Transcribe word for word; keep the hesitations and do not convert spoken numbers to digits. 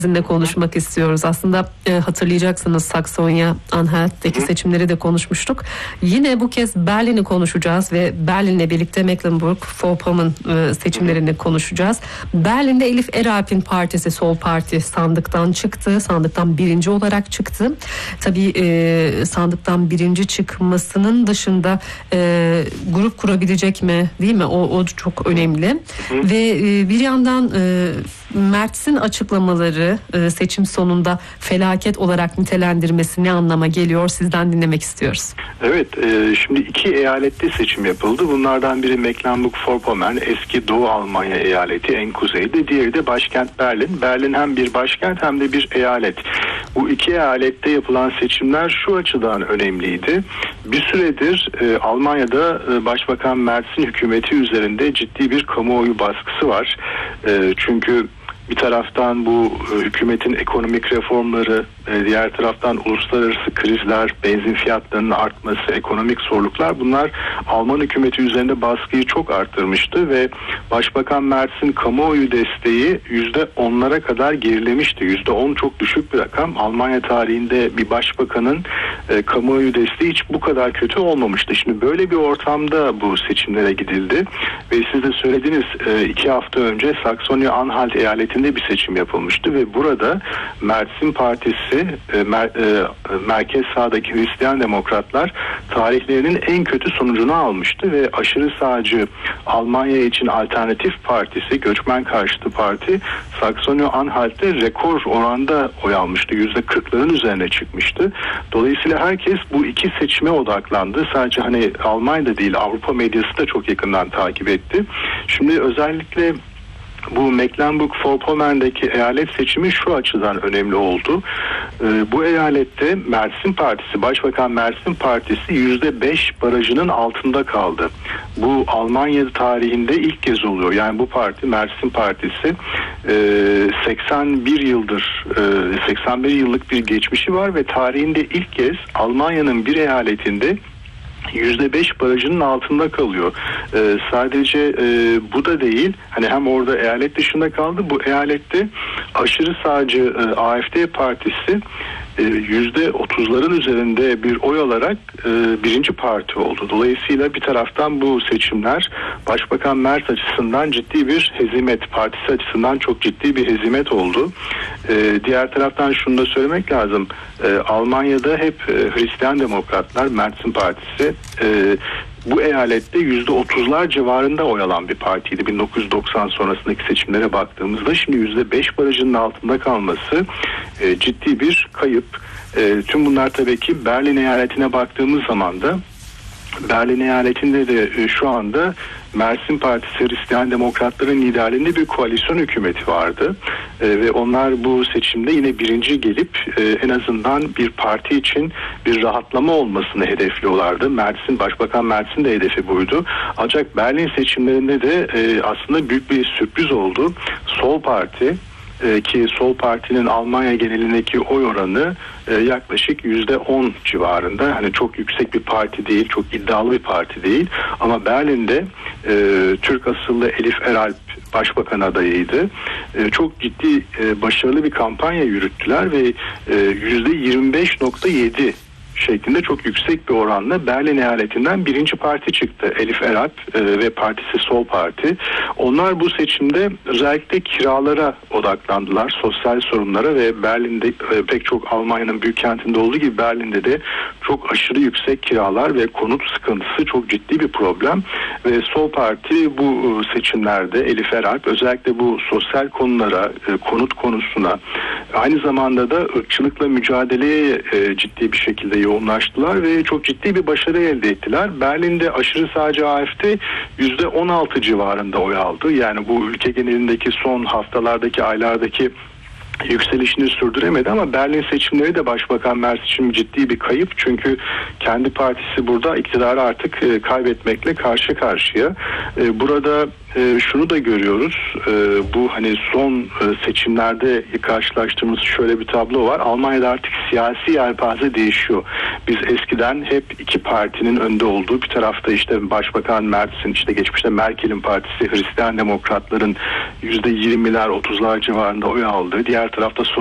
sizinle konuşmak istiyoruz. Aslında e, hatırlayacaksınız, Saksonya-Anhalt'teki seçimleri de konuşmuştuk. Yine bu kez Berlin'i konuşacağız ve Berlin'le birlikte Mecklenburg-Vorpommern e, seçimlerini konuşacağız. Berlin'de Elif Eralp'in partisi, Sol Parti sandıktan çıktı. Sandıktan birinci olarak çıktı. Tabii e, sandıktan birinci çıkmasının dışında e, grup kurabilecek mi, değil mi? O, o çok önemli. Hı. Ve e, bir yandan e, Merz'in açıklamaları e, seçim sonunda felaket olarak nitelendirmesi ne anlama geliyor? Sizden dinlemek istiyoruz. Evet, e, şimdi iki eyalette seçim yapıldı. Bunlardan biri Mecklenburg-Vorpommern, eski Doğu Almanya eyaleti, en kuzeyde. Diğeri de başkent Berlin. Berlin hem bir başkent hem de bir eyalet. Bu iki eyalette yapılan seçimler şu açıdan önemliydi. Bir süredir e, Almanya'da e, Başbakan Merz'in hükümeti üzerinde ciddi bir kamuoyu baskısı var. E, çünkü bir taraftan bu e, hükümetin ekonomik reformları, e, diğer taraftan uluslararası krizler, benzin fiyatlarının artması, ekonomik zorluklar, bunlar Alman hükümeti üzerinde baskıyı çok arttırmıştı ve Başbakan Merz'in kamuoyu desteği yüzde onlara kadar gerilemişti. Yüzde on çok düşük bir rakam. Almanya tarihinde bir başbakanın e, kamuoyu desteği hiç bu kadar kötü olmamıştı. Şimdi böyle bir ortamda bu seçimlere gidildi ve siz de söylediniz, e, iki hafta önce Saksonya-Anhalt eyaletinde bir seçim yapılmıştı ve burada Merz'in partisi, e, mer, e, merkez sağdaki Hristiyan Demokratlar tarihlerinin en kötü sonucunu almıştı ve aşırı sağcı Almanya için Alternatif Partisi, göçmen karşıtı parti, Saksonya-Anhalt'te rekor oranda oy almıştı. yüzde kırkların üzerine çıkmıştı. Dolayısıyla herkes bu iki seçime odaklandı. Sadece hani Almanya'da değil, Avrupa medyası da çok yakından takip etti. Şimdi özellikle bu Mecklenburg-Vorpommern'deki eyalet seçimi şu açıdan önemli oldu. Ee, bu eyalette Merz'in partisi, Başbakan Merz'in partisi yüzde beş barajının altında kaldı. Bu Almanya tarihinde ilk kez oluyor. Yani bu parti, Merz'in partisi e, seksen bir yıldır, e, seksen bir yıllık bir geçmişi var ve tarihinde ilk kez Almanya'nın bir eyaletinde yüzde beş barajının altında kalıyor. Ee, sadece e, bu da değil. Hani hem orada eyalet dışında kaldı. Bu eyalette aşırı sağcı e, A F D partisi yüzde otuzların üzerinde bir oy alarak e, birinci parti oldu. Dolayısıyla bir taraftan bu seçimler Başbakan Merz açısından ciddi bir hezimet, partisi açısından çok ciddi bir hezimet oldu. E, diğer taraftan şunu da söylemek lazım. E, Almanya'da hep e, Hristiyan Demokratlar, Merz'in partisi e, bu eyalette yüzde otuzlar civarında oy alan bir partiydi. bin dokuz yüz doksan sonrasındaki seçimlere baktığımızda şimdi yüzde beş barajının altında kalması e, ciddi bir kayıp. E, tüm bunlar tabii ki Berlin eyaletine baktığımız zaman da Berlin eyaletinde de e, şu anda Merz'in partisi, Hristiyan Demokratların liderliğinde bir koalisyon hükümeti vardı. E, ve onlar bu seçimde yine birinci gelip e, en azından bir parti için bir rahatlama olmasını hedefliyorlardı. Merz'in, Başbakan Merz'in de hedefi buydu. Ancak Berlin seçimlerinde de e, aslında büyük bir sürpriz oldu. Sol Parti, ki Sol Parti'nin Almanya genelindeki oy oranı e, yaklaşık yüzde on civarında. Hani çok yüksek bir parti değil, çok iddialı bir parti değil. Ama Berlin'de e, Türk asıllı Elif Eralp başbakan adayıydı. E, çok ciddi, e, başarılı bir kampanya yürüttüler ve e, yüzde yirmi beş nokta yedi şeklinde çok yüksek bir oranla Berlin eyaletinden birinci parti çıktı. Elif Eralp e, ve partisi Sol Parti. Onlar bu seçimde özellikle kiralara odaklandılar, sosyal sorunlara ve Berlin'de e, pek çok Almanya'nın büyük kentinde olduğu gibi Berlin'de de çok aşırı yüksek kiralar ve konut sıkıntısı çok ciddi bir problem. Ve Sol Parti bu seçimlerde Elif Eralp özellikle bu sosyal konulara, e, konut konusuna, aynı zamanda da ırkçılıkla mücadeleye e, ciddi bir şekilde yoğunlaştılar ve çok ciddi bir başarı elde ettiler. Berlin'de aşırı sağcı A F D yüzde on altı civarında oy aldı. Yani bu ülke genelindeki son haftalardaki, aylardaki yükselişini sürdüremedi ama Berlin seçimleri de Başbakan Merz için ciddi bir kayıp. Çünkü kendi partisi burada iktidarı artık e, kaybetmekle karşı karşıya. E, burada e, şunu da görüyoruz. E, bu hani son e, seçimlerde karşılaştığımız şöyle bir tablo var. Almanya'da artık siyasi yelpaze değişiyor. Biz eskiden hep iki partinin önde olduğu, bir tarafta işte Başbakan Merz'in, işte geçmişte Merkel'in partisi Hristiyan Demokratların yüzde yirmiler otuzlar civarında oy aldığı, diğer tarafta